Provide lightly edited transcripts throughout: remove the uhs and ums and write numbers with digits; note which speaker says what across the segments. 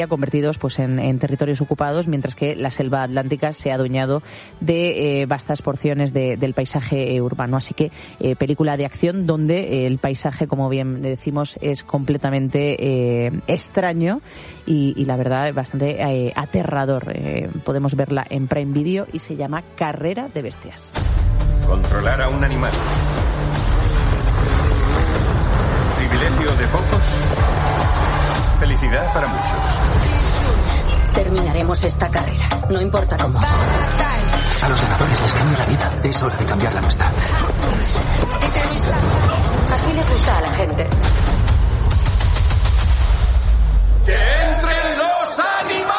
Speaker 1: convertidos pues en territorios ocupados, mientras que la selva atlántica se ha adueñado de vastas porciones del paisaje urbano. Así que película de acción donde el paisaje, como bien decimos, es completamente extraño y la verdad es bastante aterrador. Podemos verla en Prime Video y se llama Carrera de Bestias.
Speaker 2: Controlar a un animal. Privilegio de pocos. Felicidad para muchos.
Speaker 3: Terminaremos esta carrera, no importa cómo.
Speaker 4: A los ganadores les cambia la vida. Es hora de cambiar la nuestra.
Speaker 3: Así les gusta a la gente.
Speaker 2: ¡Que entren los animales!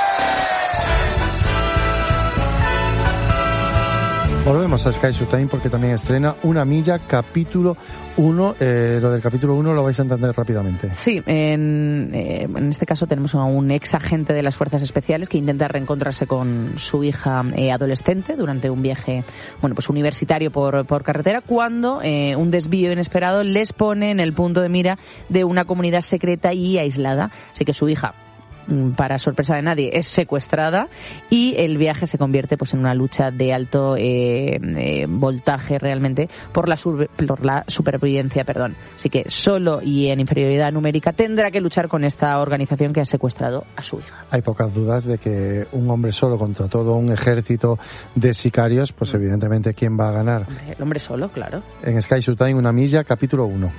Speaker 5: Volvemos a Sky Showtime porque también estrena Una Milla, capítulo 1. Lo del capítulo 1 lo vais a entender rápidamente.
Speaker 1: Sí, en este caso tenemos a un ex agente de las Fuerzas Especiales que intenta reencontrarse con su hija adolescente durante un viaje pues universitario por carretera, cuando un desvío inesperado les pone en el punto de mira de una comunidad secreta y aislada. Así que su hija, para sorpresa de nadie, es secuestrada y el viaje se convierte pues en una lucha de alto voltaje realmente por la supervivencia. Así que solo y en inferioridad numérica tendrá que luchar con esta organización que ha secuestrado a su hija.
Speaker 5: Hay pocas dudas de que un hombre solo contra todo un ejército de sicarios, pues evidentemente ¿quién va a ganar?
Speaker 1: El hombre solo, claro.
Speaker 5: En Sky Showtime, Una Milla, capítulo 1.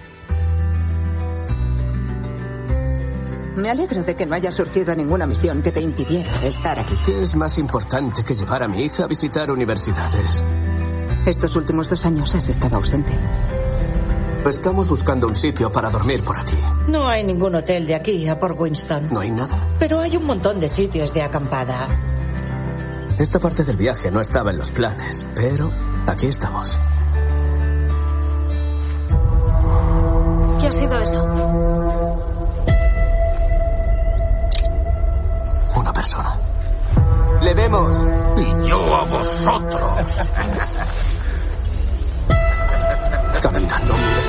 Speaker 6: Me alegro de que no haya surgido ninguna misión que te impidiera estar aquí.
Speaker 4: ¿Qué es más importante que llevar a mi hija a visitar universidades?
Speaker 6: Estos últimos 2 años has estado ausente.
Speaker 4: Estamos buscando un sitio para dormir por aquí.
Speaker 7: No hay ningún hotel de aquí a Port Winston.
Speaker 4: ¿No hay nada?
Speaker 7: Pero hay un montón de sitios de acampada.
Speaker 4: Esta parte del viaje no estaba en los planes, pero aquí estamos.
Speaker 3: ¿Qué ha sido eso?
Speaker 4: Una persona. ¡Le vemos!
Speaker 2: Y yo a vosotros.
Speaker 4: Camina, no mires.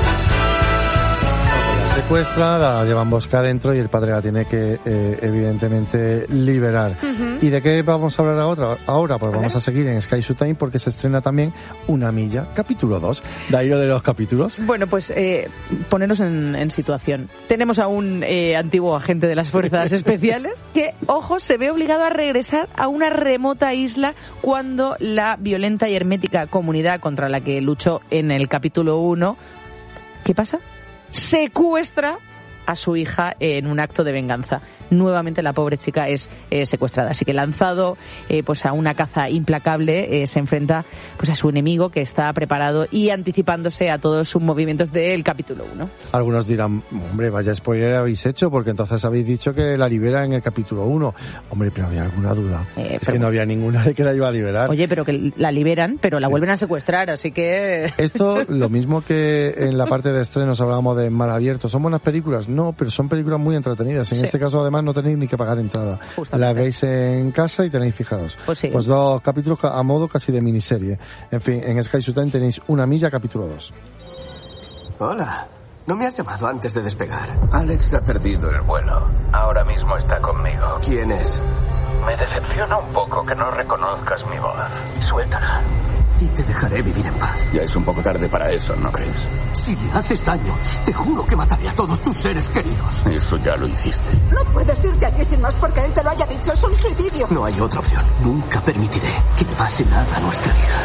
Speaker 5: La secuestra, la llevan bosca adentro y el padre la tiene que evidentemente liberar.
Speaker 1: Uh-huh.
Speaker 5: ¿Y de qué vamos a hablar ahora? Pues vamos a seguir en Sky Showtime porque se estrena también Una Milla, capítulo 2. ¿De de los capítulos?
Speaker 1: Bueno, pues ponernos en situación. Tenemos a un antiguo agente de las Fuerzas Especiales que, ojo, se ve obligado a regresar a una remota isla cuando la violenta y hermética comunidad contra la que luchó en el capítulo 1, ¿qué pasa? Secuestra a su hija en un acto de venganza. Nuevamente la pobre chica es secuestrada, así que lanzado pues a una caza implacable, se enfrenta pues a su enemigo, que está preparado y anticipándose a todos sus movimientos del capítulo 1.
Speaker 5: Algunos dirán, hombre, vaya spoiler habéis hecho, porque entonces habéis dicho que la libera en el capítulo 1. Hombre, pero había alguna duda. Es que no había ninguna de que la iba a liberar.
Speaker 1: Oye, pero que la liberan, pero la vuelven a secuestrar, así que...
Speaker 5: Esto, lo mismo que en la parte de estrenos hablábamos de Mar Abierto, ¿son buenas películas? No, pero son películas muy entretenidas. En este caso, además, no tenéis ni que pagar entrada. La veis en casa y tenéis, fijaros, pues 2 capítulos a modo casi de miniserie. En fin, en Sky Showtime tenéis Una Milla, capítulo 2.
Speaker 4: Hola, ¿no me has llamado antes de despegar?
Speaker 2: Alex ha perdido el vuelo. Ahora mismo está conmigo.
Speaker 4: ¿Quién es?
Speaker 2: Me decepciona un poco que no reconozcas mi voz. Suéltala.
Speaker 4: Y te dejaré vivir en paz.
Speaker 2: Ya es un poco tarde para eso, ¿no crees?
Speaker 4: Si le haces daño, te juro que mataré a todos tus seres queridos.
Speaker 2: Eso ya lo hiciste.
Speaker 6: No puedes irte allí sin más porque él te lo haya dicho. Es un suicidio.
Speaker 4: No hay otra opción. Nunca permitiré que le pase nada a nuestra hija.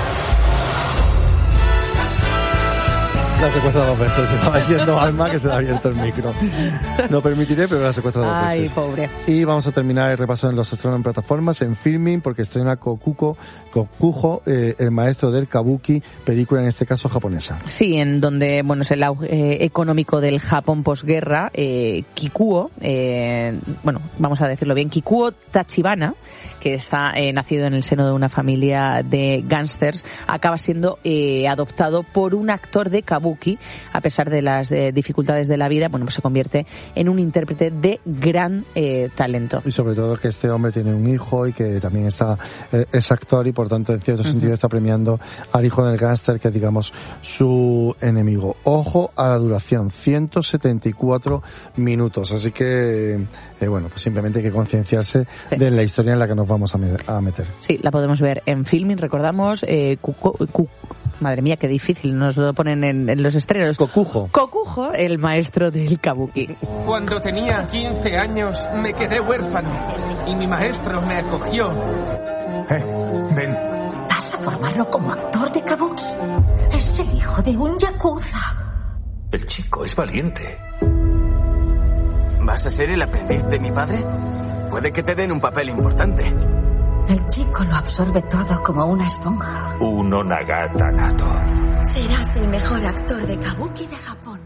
Speaker 5: La ha secuestrado 2 veces. Estaba diciendo Alma que se le ha abierto el micro. No permitiré, pero la ha secuestrado 2 veces.
Speaker 1: Ay, pobre.
Speaker 5: Y vamos a terminar el repaso en los estrenos en plataformas, en Filming, porque estrena Kokujo, el maestro del kabuki, película en este caso japonesa.
Speaker 1: Sí, en donde, bueno, es el auge económico del Japón posguerra, Kikuo, vamos a decirlo bien, Kikuo Tachibana, que está nacido en el seno de una familia de gángsters, acaba siendo adoptado por un actor de kabuki. A pesar de las dificultades de la vida, bueno, pues se convierte en un intérprete de gran talento.
Speaker 5: Y sobre todo que este hombre tiene un hijo y que también es actor y por tanto en cierto sentido está premiando al hijo del gángster, que es, digamos, su enemigo. Ojo a la duración, 174 minutos, así que bueno, pues simplemente hay que concienciarse de la historia en la que nos vamos a meter.
Speaker 1: Sí, la podemos ver en Filmin, recordamos, madre mía, qué difícil, nos lo ponen en los estrenos. Kokujo, el maestro del kabuki.
Speaker 8: Cuando tenía 15 años me quedé huérfano y mi maestro me acogió.
Speaker 9: Ven.
Speaker 3: ¿Vas a formarlo como actor de kabuki? Es el hijo de un yakuza.
Speaker 9: El chico es valiente.
Speaker 2: ¿Vas a ser el aprendiz de mi padre? Puede que te den un papel importante.
Speaker 3: El chico lo absorbe todo como una esponja.
Speaker 9: Un Onagata nato.
Speaker 3: Serás el mejor actor de kabuki de Japón.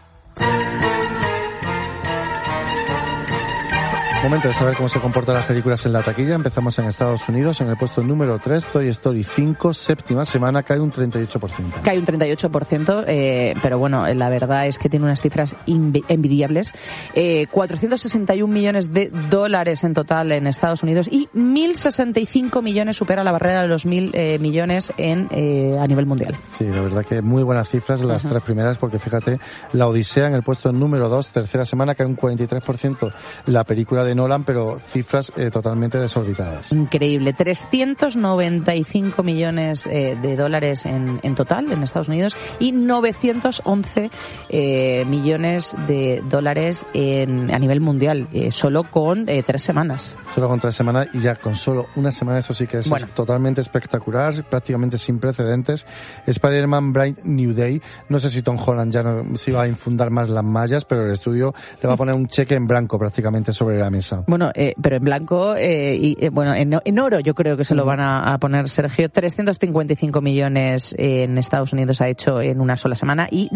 Speaker 5: Momento de saber cómo se comportan las películas en la taquilla. Empezamos en Estados Unidos, en el puesto número 3, Toy Story 5, séptima semana, cae un 38%.
Speaker 1: Cae un 38%, pero bueno, la verdad es que tiene unas cifras envidiables. 461 millones de dólares en total en Estados Unidos y 1.065 millones supera la barrera de los 1.000 millones a nivel mundial.
Speaker 5: Sí, la verdad que muy buenas cifras las tres primeras, porque fíjate, La Odisea en el puesto número 2, tercera semana, cae un 43%. La película de Nolan, pero cifras totalmente desorbitadas.
Speaker 1: Increíble. 395 millones de dólares en total en Estados Unidos y 911 millones de dólares a nivel mundial, solo con 3 semanas.
Speaker 5: Solo con 3 semanas y ya con solo una semana, eso sí que es totalmente espectacular, prácticamente sin precedentes. Spider-Man Bright New Day, no sé si Tom Holland ya no se va a infundar más las mallas, pero el estudio le va a poner un cheque en blanco prácticamente sobre la mesa.
Speaker 1: Bueno, pero en blanco bueno, en oro yo creo que se lo van a poner, Sergio. 355 millones en Estados Unidos ha hecho en una sola semana y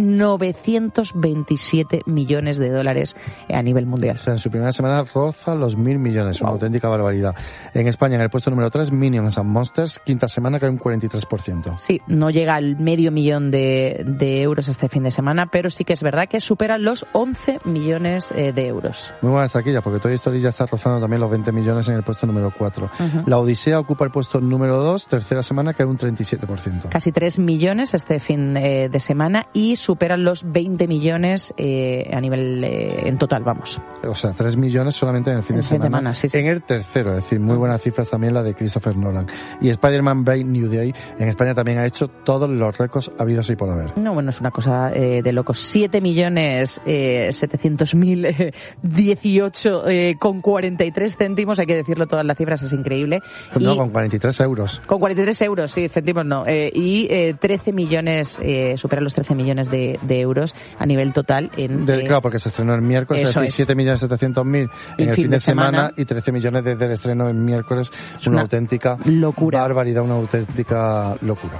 Speaker 1: 927 millones de dólares a nivel mundial.
Speaker 5: O sea, en su primera semana roza los 1.000 millones, una auténtica barbaridad. En España, en el puesto número 3, Minions and Monsters, quinta semana, cae un 43%.
Speaker 1: Sí, no llega al medio millón de euros este fin de semana, pero sí que es verdad que supera los 11 millones de euros.
Speaker 5: Muy buena taquilla, porque Toy Story ya está rozando también los 20 millones en el puesto número 4. La Odisea ocupa el puesto número 2, tercera semana, cae un 37%.
Speaker 1: Casi 3 millones este fin de semana y superan los 20 millones a nivel en total, vamos.
Speaker 5: O sea, 3 millones solamente en el fin de semana.
Speaker 1: Sí.
Speaker 5: En el tercero, es decir, muy buenas cifras también la de Christopher Nolan. Y Spider-Man Bright New Day en España también ha hecho todos los récords habidos y por haber.
Speaker 1: No, bueno, es una cosa de locos. 7.700.000 18 con 43 céntimos, hay que decirlo, todas las cifras, es increíble.
Speaker 5: No, con 43 euros.
Speaker 1: Con 43 euros, sí, céntimos no. Y 13 millones, supera los 13 millones de euros a nivel total.
Speaker 5: Claro, porque se estrenó el miércoles, es decir, 7.700.000 en el fin de semana y 13 millones desde el estreno en miércoles. Es una auténtica
Speaker 1: locura.
Speaker 5: Barbaridad, una auténtica locura.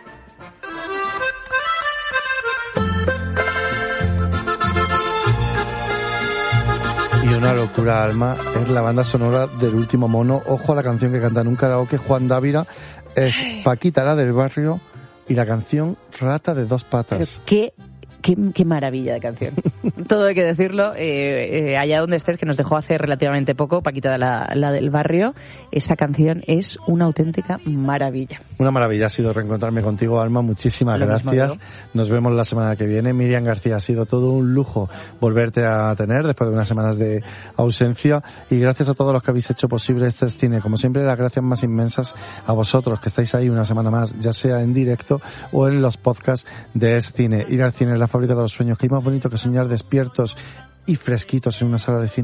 Speaker 5: Y una locura, Alma, es la banda sonora del Último Mono. Ojo a la canción que canta en un karaoke Juan Dávila. Es Paquita, la del barrio, y la canción Rata de dos patas.
Speaker 1: Qué maravilla de canción. Todo hay que decirlo. Allá donde estés, que nos dejó hace relativamente poco, Paquita, la del barrio. Esta canción es una auténtica maravilla.
Speaker 5: Una maravilla ha sido reencontrarme contigo, Alma. Muchísimas gracias. Nos vemos la semana que viene. Miriam García, ha sido todo un lujo volverte a tener después de unas semanas de ausencia. Y gracias a todos los que habéis hecho posible este cine. Como siempre, las gracias más inmensas a vosotros que estáis ahí una semana más, ya sea en directo o en los podcasts de Es Cine. Ir al cine es la fábrica de los sueños. Que hay más bonito que soñar despiertos y fresquitos en una sala de cine.